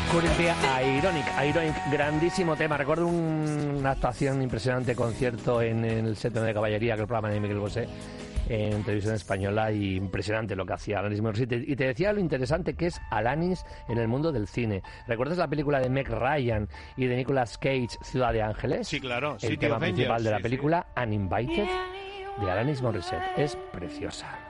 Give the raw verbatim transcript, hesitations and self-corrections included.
Couldn't Be Ironic, Ironic, grandísimo tema. Recuerdo un, una actuación impresionante, concierto en el Séptimo de Caballería, que el programa de Miguel Bosé, en televisión española, y impresionante lo que hacía Alanis Morissette. Y te decía lo interesante que es Alanis en el mundo del cine. ¿Recuerdas la película de Meg Ryan y de Nicolas Cage, Ciudad de Ángeles? Sí, claro. El City tema of principal Angels, de la sí, película, sí. Uninvited, de Alanis Morissette. Es preciosa.